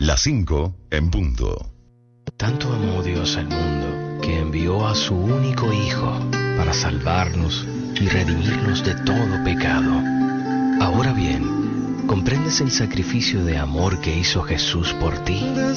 Las 5 en punto. Tanto amó Dios al mundo que envió a su único Hijo para salvarnos y redimirnos de todo pecado. Ahora bien, ¿comprendes el sacrificio de amor que hizo Jesús por ti?